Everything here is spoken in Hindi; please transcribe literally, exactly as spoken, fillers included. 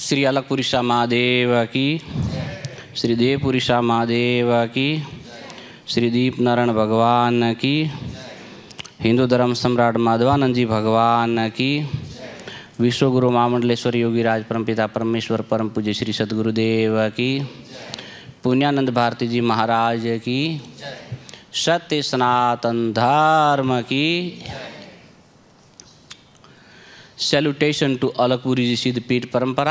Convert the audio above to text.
श्री अलगपुरी शाह महादेव की, श्री देवपुरी शाह महादेव की, श्री दीप नारायण भगवान की, हिंदू धर्म सम्राट माधवानंद जी भगवान की, विश्वगुरु महामंडलेश्वर योगी राज परमपिता परमेश्वर परम पूज्य श्री सद्गुरुदेव की, पुण्यानंद भारती जी महाराज की, सत्य सनातन धर्म की। सैल्यूटेशन टू अलगपुरी जी सिद्धपीठ परंपरा।